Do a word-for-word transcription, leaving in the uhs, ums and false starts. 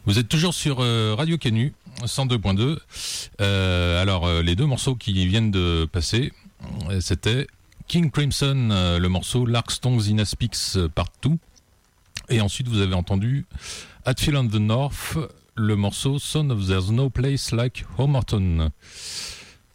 Vous êtes toujours sur euh, Radio Canu cent deux point deux. Euh, alors euh, les deux morceaux qui viennent de passer, euh, c'était King Crimson, euh, le morceau Lark Stones in Aspix Part deux, et ensuite vous avez entendu Hatfield on the North, le morceau Son of There's No Place Like Homerton.